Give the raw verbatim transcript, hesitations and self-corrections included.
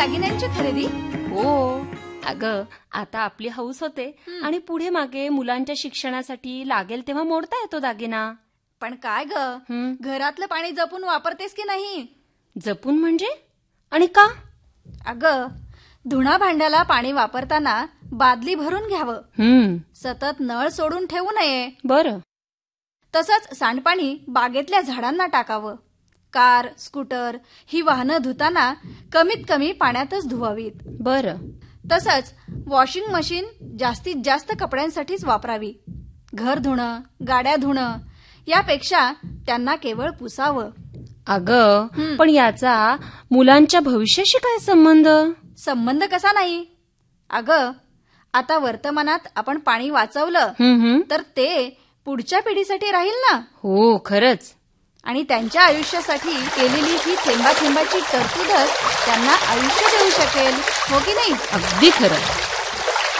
दागिन्यांची खरेदी? हो अगं, आता आपली हौस होते आणि पुढे मागे मुलांच्या शिक्षणासाठी लागेल तेव्हा मोडता येतो दागिना. पण काय ग, घरातलं पाणी जपून वापरतेस की नाही? जपून म्हणजे? आणि का? अगं, धुणा भांड्याला पाणी वापरताना बादली भरून घ्यावं. हम्म सतत नळ सोडून ठेवू नये. बरं. तसंच सांडपाणी बागेतल्या झाडांना टाकावं. कार, स्कूटर ही वाहनं धुताना कमीत कमी पाण्यातच धुवावीत. बरं. तसंच वॉशिंग मशीन जास्तीत जास्त कपड्यांसाठीच वापरावी. घर धुणं, गाड्या धुणं यापेक्षा त्यांना केवळ पुसावं. अगं, पण याचा मुलांच्या भविष्याशी काय संबंध? संबंध कसा नाही? अगं, आता वर्तमानात आपण पाणी वाचवलं तर ते पुढच्या पिढीसाठी राहील ना. हो, खरंच. आणि त्यांच्या आयुष्यासाठी केलेली ही थेंबा थेंबाची तरतूदच त्यांना आयुष्य देऊ शकेल, हो की नाही? अगदी खरं.